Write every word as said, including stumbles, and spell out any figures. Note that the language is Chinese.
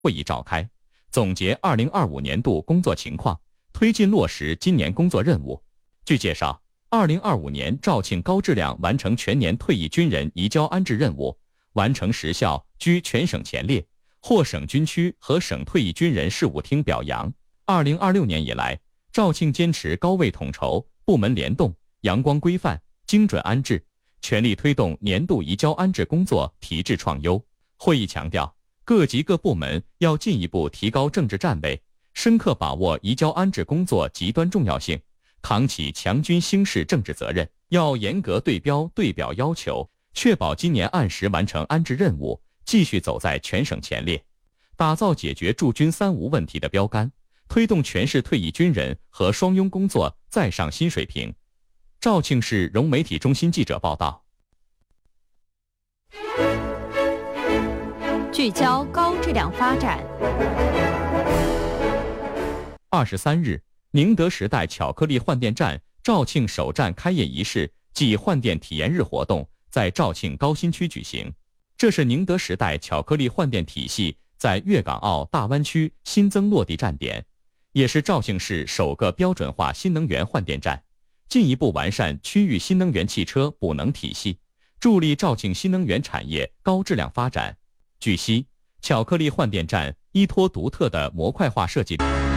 会议召开，总结二零二五年度工作情况，推进落实今年工作任务。据介绍，二零二五年肇庆高质量完成全年退役军人移交安置任务，完成时效居全省前列，获省军区和省退役军人事务厅表扬。二零二六年以来，肇庆坚持高位统筹、部门联动、阳光规范、精准安置，全力推动年度移交安置工作提质创优。会议强调，各级各部门要进一步提高政治站位，深刻把握移交安置工作极端重要性，扛起强军兴事政治责任，要严格对标对表要求，确保今年按时完成安置任务，继续走在全省前列，打造解决驻军三无问题的标杆，推动全市退役军人和双拥工作再上新水平。肇庆市融媒体中心记者报道。 聚焦高质量发展。 二十三日，宁德时代巧克力换电站肇庆首站开业仪式暨换电体验日活动在肇庆高新区举行。这是宁德时代巧克力换电体系在粤港澳大湾区新增落地站点，也是肇庆市首个标准化新能源换电站，进一步完善区域新能源汽车补能体系，助力肇庆新能源产业高质量发展。据悉，巧克力换电站依托独特的模块化设计。